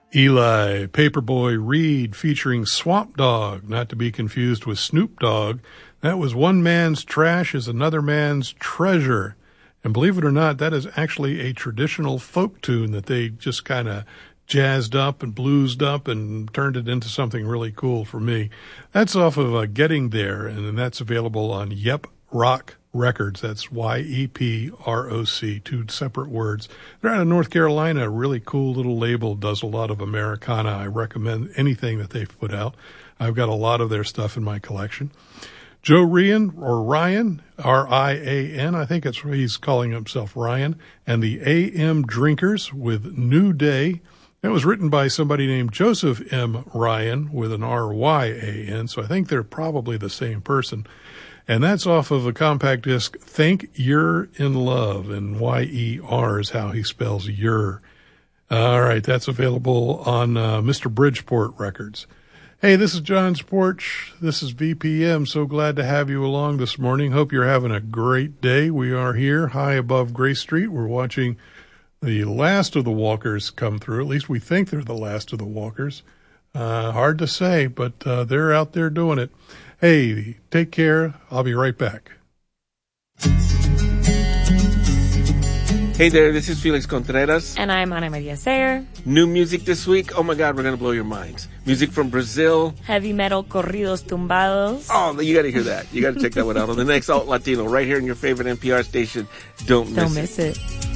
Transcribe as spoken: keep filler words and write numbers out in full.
Eli, Paperboy Reed featuring Swamp Dogg, not to be confused with Snoop Dogg. That was One Man's Trash is Another Man's Treasure. And believe it or not, that is actually a traditional folk tune that they just kind of jazzed up and bluesed up and turned it into something really cool for me. That's off of uh, Getting There, and that's available on Yep Rock Records. That's Y E P R O C, two separate words. They're out of North Carolina, a really cool little label, does a lot of Americana. I recommend anything that they've put out. I've got a lot of their stuff in my collection. Joe Ryan, or Ryan, R I A N, I think it's he's calling himself Ryan, and the A M Drinkers with New Day. That was written by somebody named Joseph M. Ryan with an R Y A N, so I think they're probably the same person. And that's off of a compact disc, Think You're in Love, and Y E R is how he spells you're. All right, that's available on uh, Mister Bridgeport Records. Hey, this is John's Porch. This is V P M. So glad to have you along this morning. Hope you're having a great day. We are here high above Grace Street. We're watching the last of the walkers come through. At least we think they're the last of the walkers. Uh, hard to say, but uh, they're out there doing it. Hey, take care. I'll be right back. Hey there, this is Felix Contreras. And I'm Ana Maria Sayer. New music this week. Oh my God, we're going to blow your minds. Music from Brazil. Heavy metal corridos tumbados. Oh, you got to hear that. You got to check that one out on the next Alt Latino right here in your favorite N P R station. Don't miss Don't miss it. it.